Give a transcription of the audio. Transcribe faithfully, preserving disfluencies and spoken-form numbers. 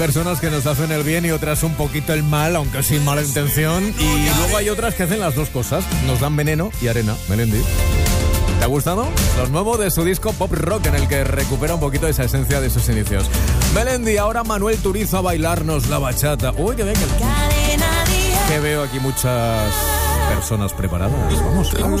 personas que nos hacen el bien y otras un poquito el mal, aunque sin mala intención. Y luego hay otras que hacen las dos cosas. Nos dan veneno y arena. Melendi. ¿Te ha gustado? Lo nuevo de su disco Pop Rock, en el que recupera un poquito esa esencia de sus inicios. Melendi, ahora Manuel Turizo a bailarnos la bachata. Uy, que bien, que, que veo aquí muchas personas preparadas. Vamos, vamos.